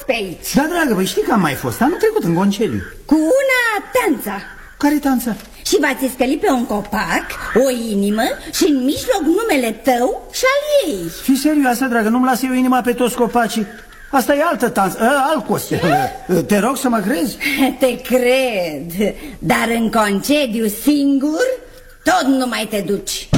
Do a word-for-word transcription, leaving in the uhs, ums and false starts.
fost pe aici. Da, dragă, băi, știi că am mai fost anul trecut în concediu. Cu una Tanța. Care Tanța? Și v-ați scălit pe un copac, o inimă și în mijloc numele tău și al ei. Fii serioasă, dragă, nu-mi lasă eu inima pe toți copacii. Asta e altă Tanță, alt Costel. Te rog să mă crezi? Te cred, dar în concediu singur tot nu mai te duci.